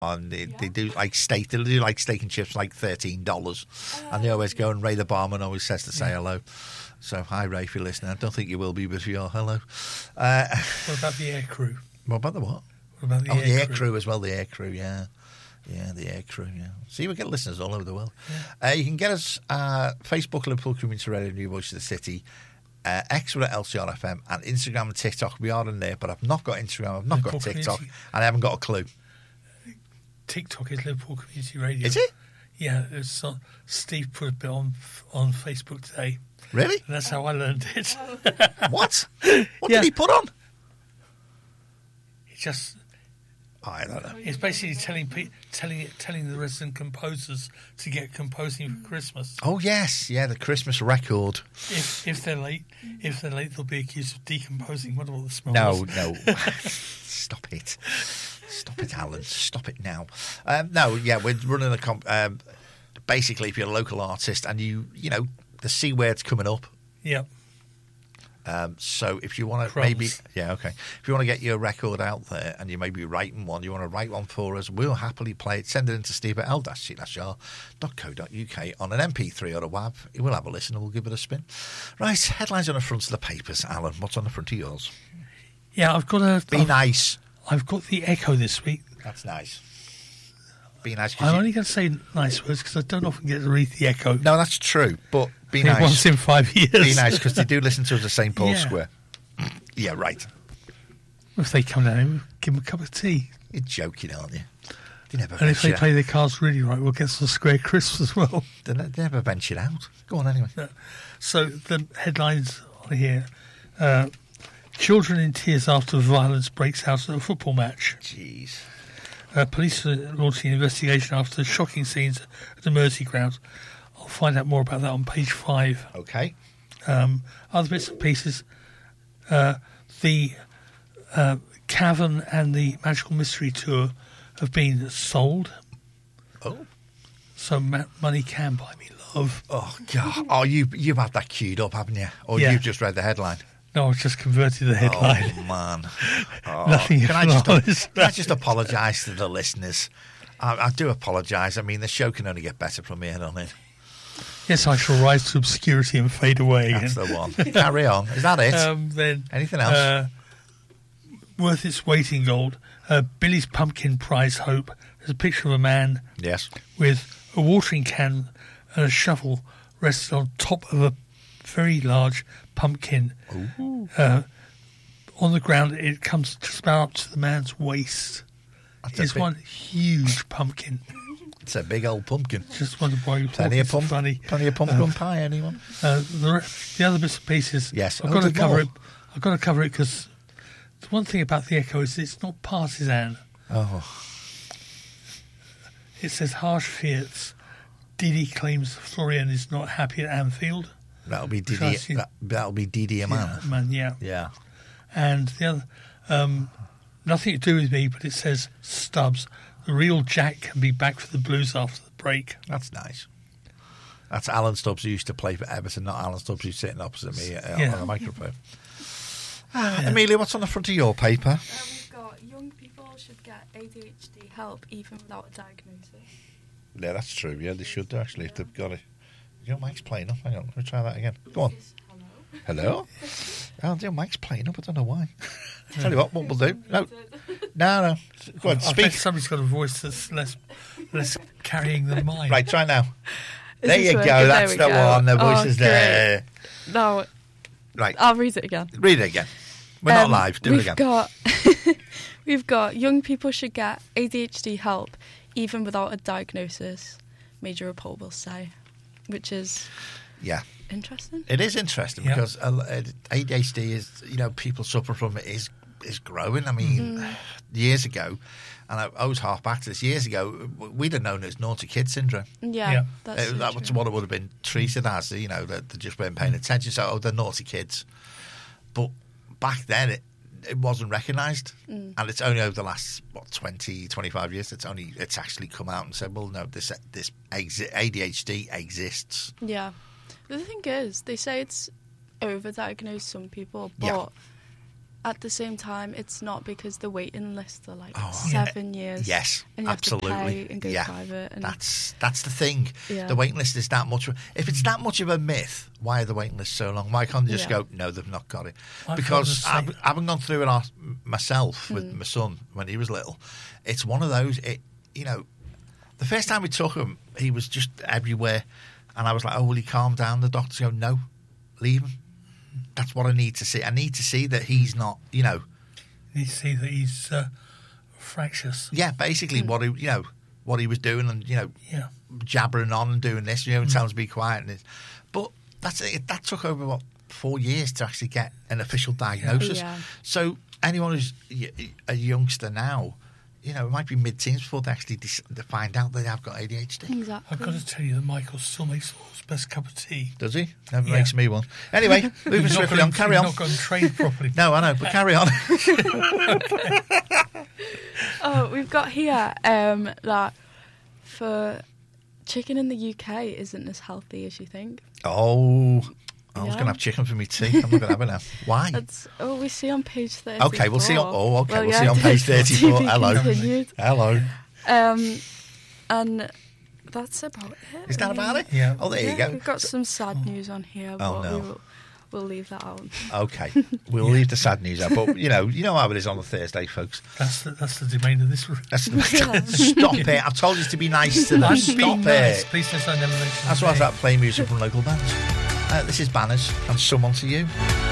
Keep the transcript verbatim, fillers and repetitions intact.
And they, Yeah. they do like steak. They do like steak and chips, for like thirteen dollars, Uh, and they always go. And Ray the barman always says to say hello. So hi Ray, if you're listening. I don't think you will be, but if you are, hello. Uh, What about the air crew? what about the what? What about the oh, air the air crew? crew as well. The air crew, yeah, yeah, the air crew. Yeah. See, we get listeners all over the world. Yeah. Uh, you can get us uh, Facebook, Liverpool Community Radio, New Voice of the City. Uh, X with L C R F M and Instagram and TikTok. We are in there, but I've not got Instagram. I've not Liverpool got TikTok, Community. and I haven't got a clue. TikTok is Liverpool Community Radio. Is it? Yeah, it's on, Steve put a bit on on Facebook today. Really? And that's how I learned it. What? What Yeah. did he put on? He just I don't know. it's basically telling pe- telling telling the resident composers to get composing for Christmas. Oh yes, yeah, the Christmas record. If if they're late, if they're late, they'll be accused of decomposing. What all the smell? No, was. no, stop it, stop it, Alan, stop it now. Um, no, yeah, we're running a comp. Um, basically, if you're a local artist and you, you know, the C word's coming up. Yeah. Um, so if you want to Crumbs. maybe, yeah, okay. If you want to get your record out there and you may be writing one, you want to write one for us, we'll happily play it. Send it in to Steve at l c r dot co dot u k on an M P three or a W A V. We'll have a listen and we'll give it a spin. Right, headlines on the front of the papers. Alan, what's on the front of yours? Yeah, I've got a. Be I've, nice. I've got the Echo this week. That's nice. Be nice. 'Cause I'm you- only going to say nice words because I don't often get to read the Echo. No, that's true, but be I think nice. Once in five years. Be nice because they do listen to us at Saint Paul's Yeah. Square. Yeah, right. If they come down, give them a cup of tea. You're joking, aren't you? They never And if they venture play their cards really right, we'll get some square crisps as well. They ne- they never ventured out. Go on anyway. So the headlines on here: uh, children in tears after violence breaks out at a football match. Jeez. Uh, police are launching an investigation after shocking scenes at the Mersey ground. I'll find out more about that on page five. Okay. Um, other bits and pieces: uh, the uh, Cavern and the Magical Mystery Tour have been sold. Oh. So ma- money can buy me love. Oh, God. Oh, you, you've had that queued up, haven't you? Or Yeah. you've just read the headline? No, I've just converted the headline. Oh, man. Oh, Nothing can I just, honest. can I just apologise to the listeners? I, I do apologise. I mean, the show can only get better from here on in. Yes, I shall rise to obscurity and fade away again. That's the one. Carry on. Is that it? Um, then Anything else? Uh, worth its weight in gold. Uh, Billy's Pumpkin Prize Hope. There's a picture of a man Yes. with a watering can and a shovel rested on top of a very large pumpkin. Uh, on the ground, it comes just about up to the man's waist. That's a It's big- one huge pumpkin. It's a big old pumpkin. Just wondered why you thought Plenty of it's pump, funny. plenty of pumpkin pie. Anyone? Uh, the, re- the other bits and pieces. Yes. I've Oh, got to there's cover more. it. I've got to cover it because the one thing about the Echo is it's not partisan. Oh, It says harsh fiats. Didi claims Florian is not happy at Anfield. that'll be Shall I Didi. see- That, that'll be Didi Amana. Yeah, man, yeah. Yeah. And the other, um, nothing to do with me, but it says Stubbs. The real Jack can be back for the Blues after the break. That's nice. That's Alan Stubbs who used to play for Everton, not Alan Stubbs who's sitting opposite me uh, Yeah. on the microphone. Ah, Amelia, what's on the front of your paper? Uh, we've got young people should get A D H D help even without a diagnosis. Yeah, that's true. Yeah, they should do, actually, if they've got it. Your mic's playing up. Hang on, let me try that again. Go on. Is- Hello? Hello? Oh, your mic's playing up. I don't know why. Tell you what, what we'll do. No, no, no. Go on, I speak. bet somebody's got a voice that's less, less carrying than mine. Right, try now. Is There this you go. working? There That's we the go. one. The voice Oh, is there. No, Right, I'll read it again. read it again. We're not Um, live. Do it we've again. Got we've got young people should get A D H D help even without a diagnosis, Major Rapol will say, which is Yeah. interesting. It is interesting Yeah. because uh, A D H D is, you know, people suffering from it is is growing. I mean, Mm-hmm. years ago, and I, I was half back to this, years ago, we'd have known it as naughty kid syndrome. Yeah, Yeah. that's Uh, so that was true. what it would have been treated as, you know, that they just weren't paying attention. So, oh, they're naughty kids. But back then, it, it wasn't recognised. Mm. And it's only over the last, what, twenty, twenty-five years, it's only it's actually come out and said, well, no, this this exi- A D H D exists. Yeah. The thing is, they say it's overdiagnosed some people, but Yeah. at the same time, it's not, because the waiting lists are like Oh, seven years. Yes, and you absolutely. have to pay and go yeah, private. And that's that's the thing. Yeah. The waiting list is that much. If it's that much of a myth, why are the waiting lists so long? Why can't they just Yeah. go, no, they've not got it? I Because felt the I've, same. having gone through it our- myself with Mm. my son when he was little, it's one of those. It, you know, the first time we took him, he was just everywhere, and I was like, oh, will he calm down? The doctors go, no, leave him. That's what I need to see. I need to see that he's not, you know. You see that he's uh, fractious. Yeah, basically what he, you know, what he was doing, and you know, Yeah. jabbering on and doing this, you know, and telling us to be quiet. And it, but that's it. That took over what four years to actually get an official diagnosis. Yeah. So anyone who's y- a youngster now, you know, it might be mid-teens before they actually dis- they find out they have got A D H D. exactly. I've got to tell you that Michael still makes the world's best cup of tea. Does he? Never Yeah. makes me one. Anyway, moving He's not swiftly got on. him- Carry he's on. not got him trained properly. No, I know, but carry on. Oh, we've got here um, that for chicken in the U K isn't as healthy as you think. Oh, I was Yeah. going to have chicken for me tea. I'm not going to have it now. Why? That's oh, we see on page thirty. Okay, we'll see on. Oh, okay, Well, we'll yeah, see on page to thirty-four. be Hello, continued. hello. Um, and that's about it. Is that I about mean, it? Yeah. Oh, there yeah, you go. We've got some sad news on here, but Oh, no. we will, we'll leave that out. Okay, we'll leave the sad news out. But you know, you know how it is on a Thursday, folks. That's the, that's the domain of this room. That's stop it. I've told you to be nice to them. I'm Stop being it. nice. Please just I never mention That's the why I name. start playing music from local bands. Uh, this is Banners and Someone to You.